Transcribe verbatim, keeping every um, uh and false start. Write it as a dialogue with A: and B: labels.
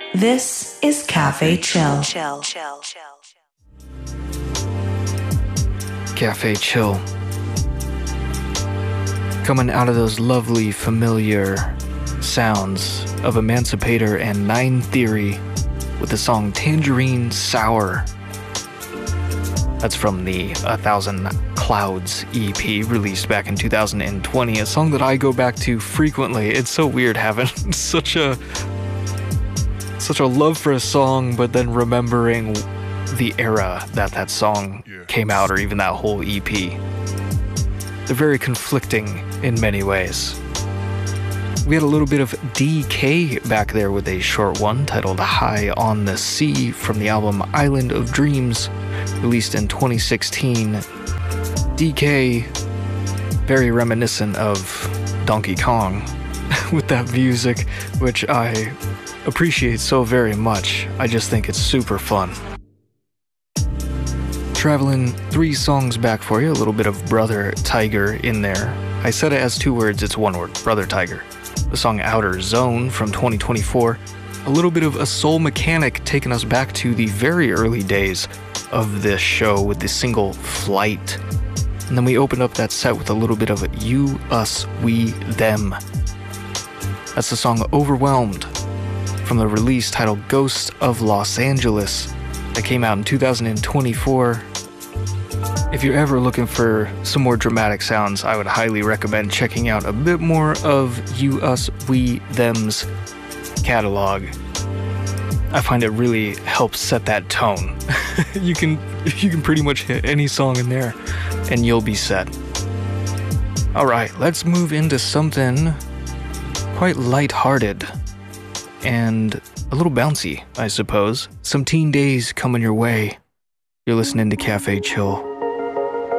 A: This is Cafe Chill.
B: Chill, chill, chill.
C: Cafe Chill. Coming out of those lovely, familiar sounds of Emancipator and Nine Theory with the song Tangerine Sour. That's from the A Thousand Clouds E P released back in two thousand twenty, a song that I go back to frequently. It's so weird having such a such a love for a song, but then remembering the era that that song yeah. came out, or even that whole E P. They're very conflicting in many ways. We had a little bit of D K back there with a short one titled High on the Sea from the album Island of Dreams, released in twenty sixteen. D K, very reminiscent of Donkey Kong with that music, which I appreciate so very much. I just think it's super fun. Traveling three songs back for you, a little bit of Brother Tiger in there. I said it as two words, it's one word, Brother Tiger. The song Outer Zone from twenty twenty-four. A little bit of A Soul Mechanic taking us back to the very early days of this show with the single Flight. And then we opened up that set with a little bit of You, Us, We, Them. That's the song Overwhelmed from the release titled Ghosts of Los Angeles that came out in two thousand twenty-four. If you're ever looking for some more dramatic sounds, I would highly recommend checking out a bit more of You, Us, We, Them's catalog. I find it really helps set that tone. you can you can pretty much hit any song in there and you'll be set. Alright, let's move into something quite lighthearted and a little bouncy, I suppose. Some teen days coming your way. You're listening to Cafe Chill.